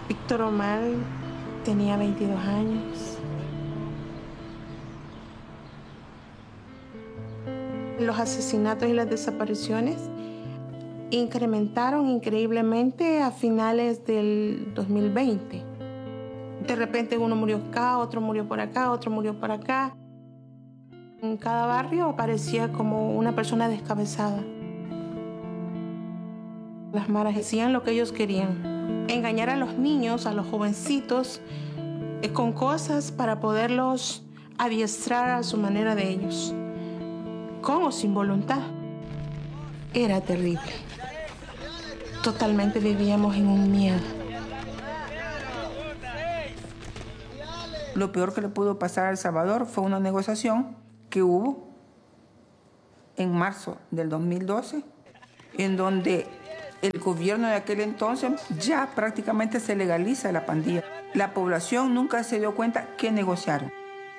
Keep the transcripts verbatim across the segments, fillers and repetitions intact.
Víctor Omar tenía veintidós años. Los asesinatos y las desapariciones incrementaron increíblemente a finales del dos mil veinte. De repente uno murió acá, otro murió por acá, otro murió por acá. En cada barrio aparecía como una persona descabezada. Las maras hacían lo que ellos querían. Engañar a los niños, a los jovencitos, eh, con cosas para poderlos adiestrar a su manera de ellos. Con o sin voluntad. Era terrible. Totalmente vivíamos en un miedo. Lo peor que le pudo pasar a El Salvador fue una negociación que hubo en marzo del dos mil doce, en donde el gobierno de aquel entonces ya prácticamente se legaliza la pandilla. La población nunca se dio cuenta que negociaron.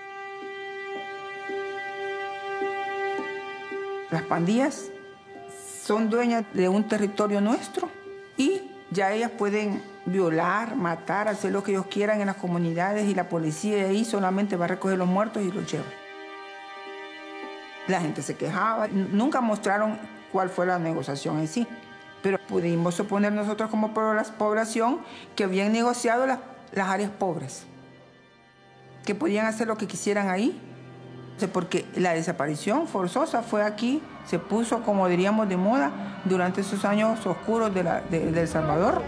Las pandillas son dueñas de un territorio nuestro y ya ellas pueden violar, matar, hacer lo que ellos quieran en las comunidades y la policía de ahí solamente va a recoger los muertos y los lleva. La gente se quejaba, nunca mostraron cuál fue la negociación en sí, pero pudimos suponer nosotros como población que habían negociado las, las áreas pobres, que podían hacer lo que quisieran ahí, porque la desaparición forzosa fue aquí, se puso, como diríamos, de moda durante esos años oscuros de, la, de, de El Salvador.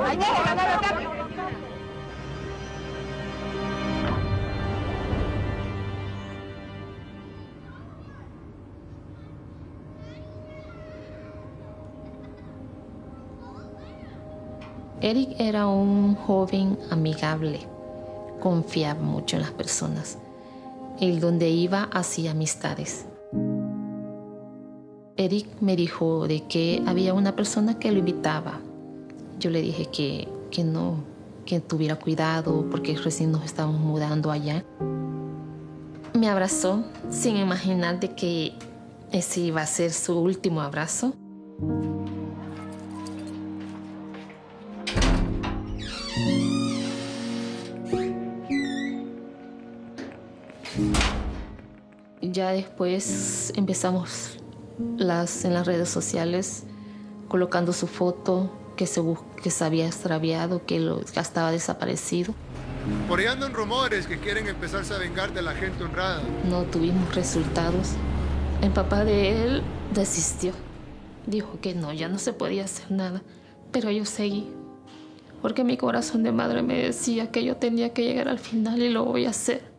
Eric era un joven amigable, confiaba mucho en las personas. Él donde iba hacía amistades. Eric me dijo de que había una persona que lo invitaba. Yo le dije que, que no, que tuviera cuidado porque recién nos estábamos mudando allá. Me abrazó sin imaginar de que ese iba a ser su último abrazo. Ya después empezamos las, en las redes sociales colocando su foto, que se, que se había extraviado, que, lo, que estaba desaparecido. Por ahí andan rumores que quieren empezarse a vengar de la gente honrada. No tuvimos resultados. El papá de él desistió. Dijo que no, ya no se podía hacer nada. Pero yo seguí. Porque mi corazón de madre me decía que yo tenía que llegar al final y lo voy a hacer.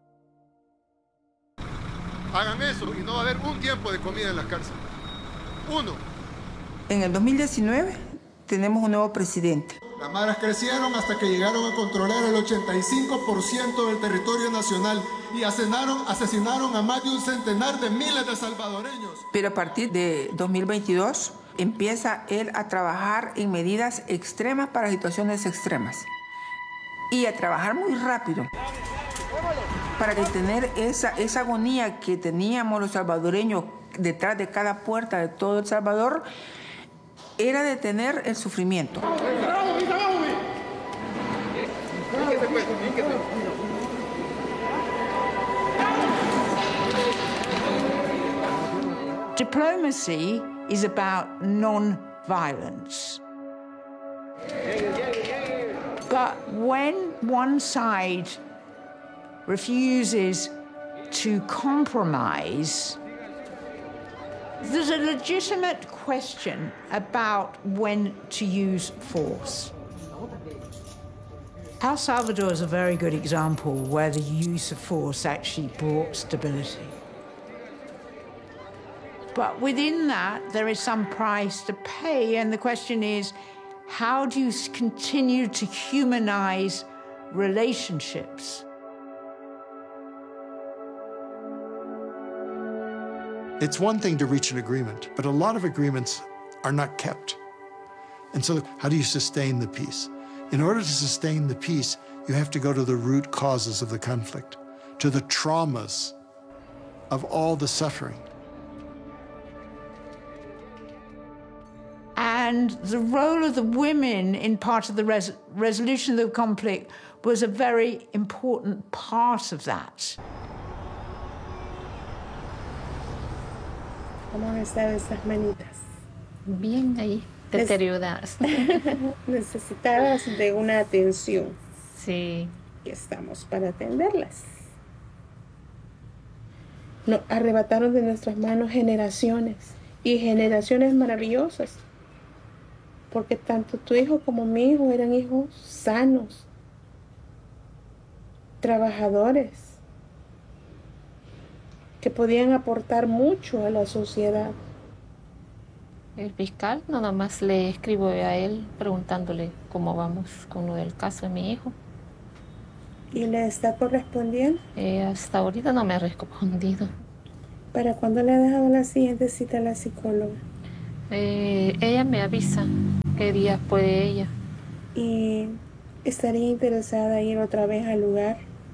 Hagan eso y no va a haber un tiempo de comida en las cárceles. Uno. En el dos mil diecinueve tenemos un nuevo presidente. Las maras crecieron hasta que llegaron a controlar el ochenta y cinco por ciento del territorio nacional y asesinaron, asesinaron a más de un centenar de miles de salvadoreños. Pero a partir de dos mil veintidós empieza él a trabajar en medidas extremas para situaciones extremas y a trabajar muy rápido para detener esa, esa agonía que teníamos los salvadoreños detrás de cada puerta de todo El Salvador, era detener el sufrimiento. Diplomacy is about non-violence. But when one side refuses to compromise, there's a legitimate question about when to use force. El Salvador is a very good example where the use of force actually brought stability. But within that, there is some price to pay, and the question is, how do you continue to humanize relationships? It's one thing to reach an agreement, but a lot of agreements are not kept. And so how do you sustain the peace? In order to sustain the peace, you have to go to the root causes of the conflict, to the traumas of all the suffering. And the role of the women in part of the res resolution of the conflict was a very important part of that. ¿Cómo están estas manitas? Bien ahí, deterioradas. Necesitadas de una atención. Sí. Y estamos para atenderlas. Nos arrebataron de nuestras manos generaciones y generaciones maravillosas. Porque tanto tu hijo como mi hijo eran hijos sanos, trabajadores, que podían aportar mucho a la sociedad. El fiscal nada más le escribo a él preguntándole cómo vamos con lo del caso de mi hijo. ¿Y le está correspondiendo? Eh, hasta ahorita no me ha respondido. ¿Para cuándo le ha dejado la siguiente cita a la psicóloga? Eh, ella me avisa qué días puede ella. ¿Y estaría interesada en ir otra vez al lugar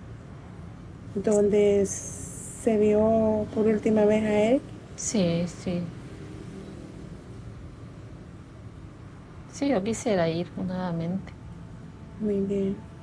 donde se vio por última vez a él? Sí, sí. Sí, yo quisiera ir nuevamente. Muy bien.